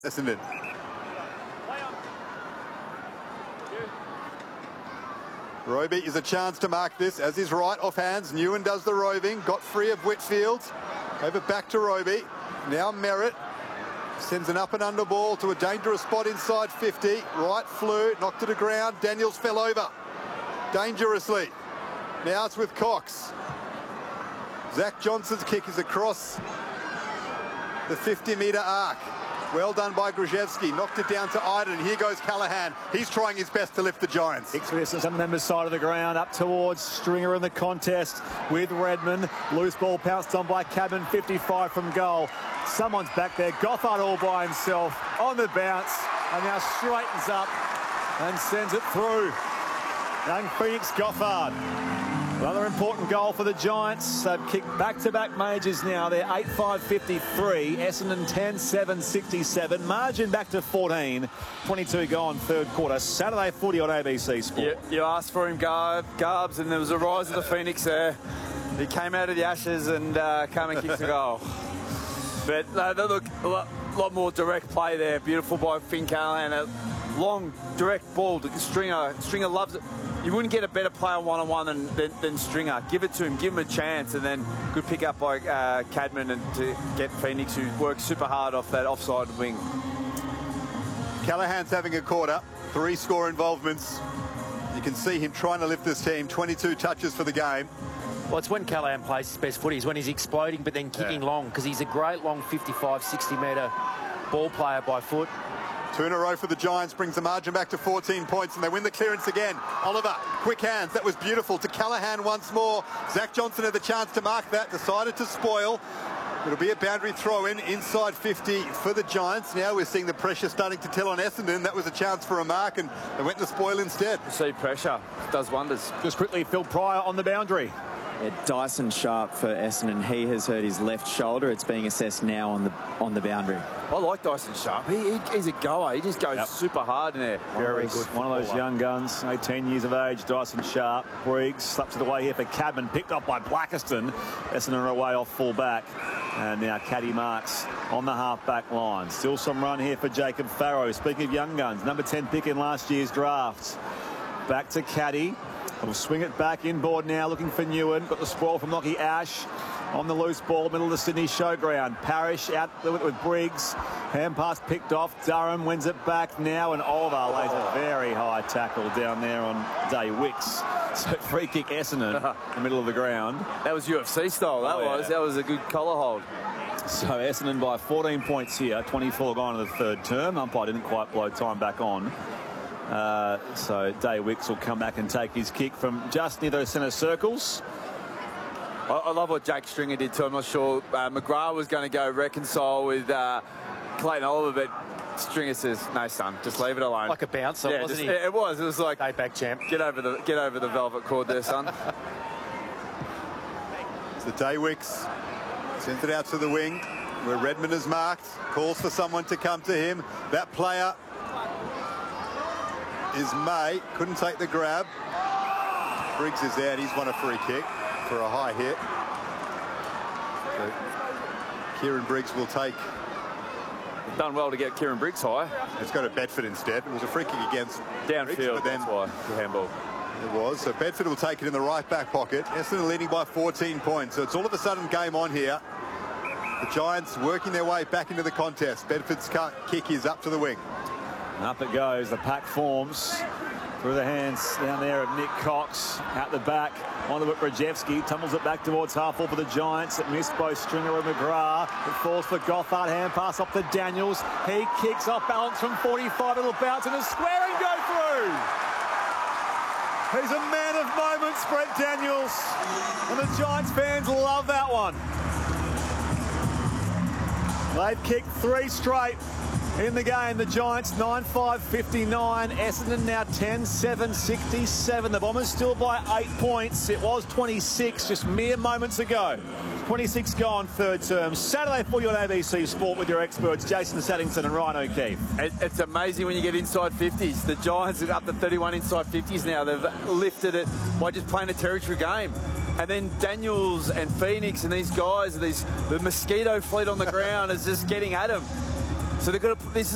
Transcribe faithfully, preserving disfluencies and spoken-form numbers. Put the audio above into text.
Essendon. Roby is a chance to mark this, as is right off hands. Newen does the roving, got free of Whitfield. Over back to Roby. Now Merritt sends an up and under ball to a dangerous spot inside fifty. Right flew, knocked to the ground. Daniels fell over dangerously. Now it's with Cox. Zach Johnson's kick is across the fifty metre arc. Well done by Grzeski. Knocked it down to Iden. Here goes Callaghan. He's trying his best to lift the Giants. Ixris on the members' side of the ground, up towards Stringer in the contest with Redmond. Loose ball pounced on by Cabin, fifty-five from goal. Someone's back there. Gothard all by himself on the bounce, and now straightens up and sends it through. Young Phoenix Gothard. Another important goal for the Giants. They've kicked back-to-back majors now. They're eight five fifty-three. Essendon ten seven sixty-seven. Margin back to fourteen. twenty-two gone, third quarter. Saturday footy on A B C Sport. You, you asked for him, Garb, Garbs, and there was a rise of the Phoenix there. He came out of the ashes and uh, came and kicked the goal. But uh, look, a lot, lot more direct play there. Beautiful by Finn Callaghan. A long, direct ball to Stringer. Stringer loves it. You wouldn't get a better player one-on-one than, than, than Stringer. Give it to him, give him a chance, and then good pick up by uh, Cadman and to get Phoenix, who works super hard off that offside wing. Callaghan's having a quarter. Three score involvements. You can see him trying to lift this team. twenty-two touches for the game. Well, it's when Callaghan plays his best footy, is when he's exploding but then kicking yeah. long, because he's a great long fifty-five, sixty metre ball player by foot. Two in a row for the Giants, brings the margin back to fourteen points, and they win the clearance again. Oliver, quick hands, that was beautiful, to Callaghan once more. Zach Johnson had the chance to mark that, decided to spoil. It'll be a boundary throw-in inside fifty for the Giants. Now we're seeing the pressure starting to tell on Essendon. That was a chance for a mark, and they went to spoil instead. You see pressure, does wonders. Just quickly, Phil Pryor on the boundary. Yeah, Dyson Sharp for Essendon. He has hurt his left shoulder. It's being assessed now on the on the boundary. I like Dyson Sharp. He, he, he's a goer. He just goes yep. super hard in there. Very good. One of those young guns, eighteen years of age, Dyson Sharp. Briggs slaps it away here for Cadman, picked up by Blackiston. Essendon are away off full back. And now Caddy Marks on the half-back line. Still some run here for Jacob Farrow. Speaking of young guns, number ten pick in last year's draft. Back to Caddy. We'll swing it back inboard now, looking for Newen. Got the sprawl from Lockie Ash on the loose ball, middle of the Sydney showground. Parrish out with, with Briggs. Hand pass picked off. Durham wins it back now, and Oliver lays a very high tackle down there on Day Wicks. So free kick Essendon in the middle of the ground. That was U F C style, that oh, was. Yeah. That was a good collar hold. So Essendon by fourteen points here, twenty-four gone in the third term. Umpire didn't quite blow time back on. Uh, so Day Wicks will come back and take his kick from just near those centre circles. I, I love what Jake Stringer did too. I'm not sure uh, McGrath was going to go reconcile with uh, Clayton Oliver, but Stringer says, "No, son, just leave it alone." Like a bouncer, yeah, wasn't just, he? It was. It was like, day back champ. Get over the get over the velvet cord there, son. So Day Wicks sends it out to the wing, where Redmond is marked. Calls for someone to come to him. That player is May. Couldn't take the grab. Briggs is out. He's won a free kick for a high hit. So Kieran Briggs will take. Done well to get Kieran Briggs high. It's got to Bedford instead. It was a free kick against downfield. Briggs, but then that's why the handball. It was. So Bedford will take it in the right back pocket. Essendon leading by fourteen points. So it's all of a sudden game on here. The Giants working their way back into the contest. Bedford's kick is up to the wing. And up it goes. The pack forms through the hands down there of Nick Cox. Out the back. On the Grzeski. Tumbles it back towards half full for the Giants. It missed both Stringer and McGrath. It falls for Gothard. Hand pass off to Daniels. He kicks off balance from forty-five. It'll bounce in a square and go through. He's a man of moments, Brett Daniels. And the Giants fans love that one. They've kicked three straight in the game. The Giants nine five fifty-nine. Essendon now ten seven sixty-seven. The Bombers still by eight points. It was twenty-six just mere moments ago. twenty-six gone, third term. Saturday for you on A B C Sport with your experts, Jason Saddington and Ryan O'Keefe. It, it's amazing when you get inside fifties. The Giants are up to thirty-one inside fifties now. They've lifted it by just playing a territory game. And then Daniels and Phoenix and these guys, these the mosquito fleet on the ground is just getting at them. So they've got to, this is